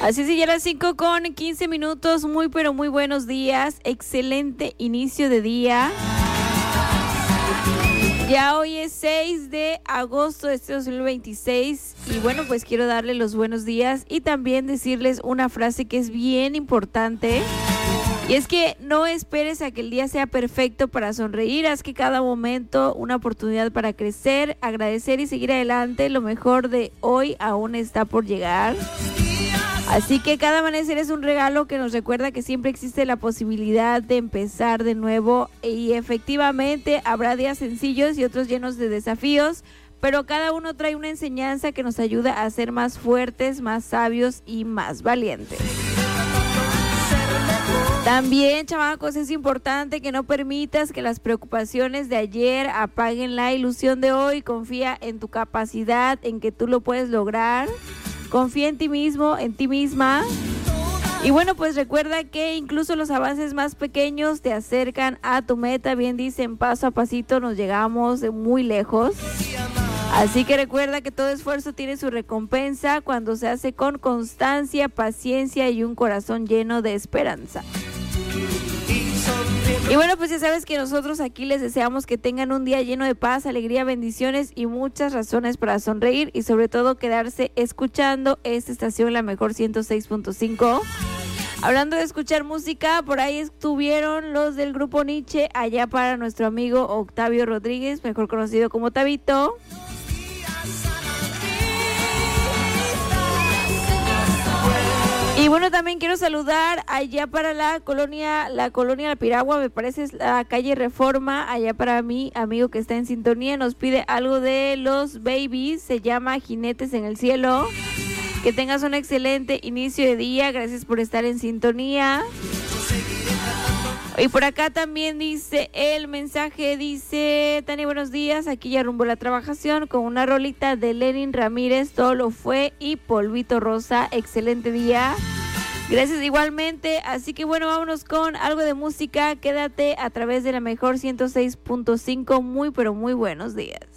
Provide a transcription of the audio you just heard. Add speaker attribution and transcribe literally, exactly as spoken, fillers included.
Speaker 1: Así es, ya las cinco con quince minutos, muy pero muy buenos días, excelente inicio de día. Ya hoy es seis de agosto de este dos mil veintiséis y bueno, pues quiero darle los buenos días y también decirles una frase que es bien importante. Y es que no esperes a que el día sea perfecto para sonreír, haz que cada momento una oportunidad para crecer, agradecer y seguir adelante. Lo mejor de hoy aún está por llegar. Así que cada amanecer es un regalo que nos recuerda que siempre existe la posibilidad de empezar de nuevo y efectivamente habrá días sencillos y otros llenos de desafíos, pero cada uno trae una enseñanza que nos ayuda a ser más fuertes, más sabios y más valientes. También, chamacos, es importante que no permitas que las preocupaciones de ayer apaguen la ilusión de hoy. Confía en tu capacidad, en que tú lo puedes lograr. Confía en ti mismo, en ti misma. Y bueno, pues recuerda que incluso los avances más pequeños te acercan a tu meta. Bien dicen, paso a pasito nos llegamos de muy lejos. Así que recuerda que todo esfuerzo tiene su recompensa cuando se hace con constancia, paciencia y un corazón lleno de esperanza. Y bueno, pues ya sabes que nosotros aquí les deseamos que tengan un día lleno de paz, alegría, bendiciones y muchas razones para sonreír y sobre todo quedarse escuchando esta estación, la mejor ciento seis punto cinco. Hablando de escuchar música, por ahí estuvieron los del grupo Nietzsche, allá para nuestro amigo Octavio Rodríguez, mejor conocido como Tabito. Y bueno, también quiero saludar allá para la colonia, la colonia La Piragua, me parece es la calle Reforma, allá para mi amigo que está en sintonía, nos pide algo de los Babies, se llama Jinetes en el Cielo. Que tengas un excelente inicio de día, gracias por estar en sintonía. Y por acá también dice el mensaje, dice Tani, buenos días, aquí ya rumbo a la trabajación con una rolita de Lenin Ramírez, todo lo fue y Polvito Rosa, excelente día. Gracias igualmente, así que bueno, vámonos con algo de música, quédate a través de la mejor ciento seis punto cinco, muy pero muy buenos días.